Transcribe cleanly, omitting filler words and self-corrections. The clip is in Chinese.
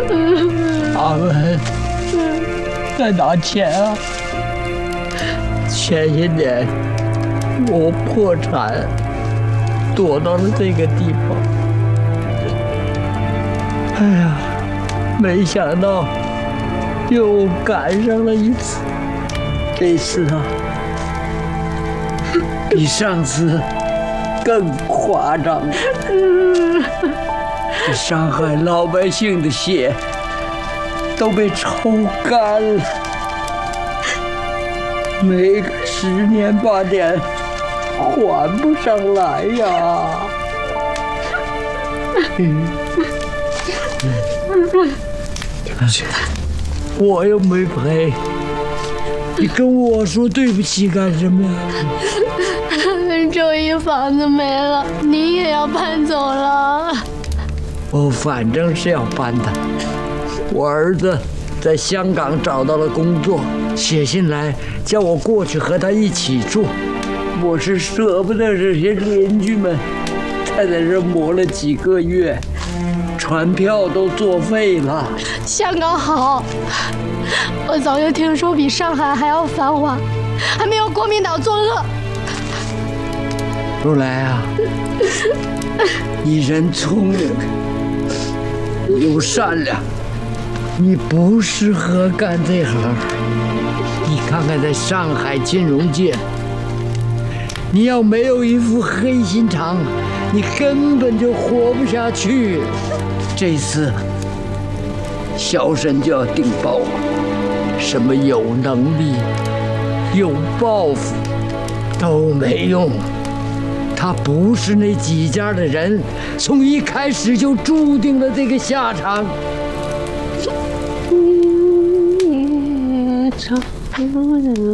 阿文，在拿钱啊！前些年我破产，躲到了这个地方。哎呀，没想到又赶上了一次。这次啊，比上次更夸张。这上海老百姓的血都被抽干了，没个10年8年还不上来呀！我又没赔，你跟我说对不起干什么呀？ 周一房子没了，你也要搬走了。 我反正是要搬的。我儿子在香港找到了工作，写信来叫我过去和他一起住。我是舍不得这些邻居们，才在这磨了几个月，船票都作废了。 香港好，我早就听说比上海还要繁华，还没有国民党作恶。 如来啊，你人聪明，又善良，你不适合干这行。你看看在上海金融界，你要没有一副黑心肠，你根本就活不下去。这次小沈就要顶包了，什么有能力、有抱负都没用。他不是那几家的人，从一开始就注定了这个下场。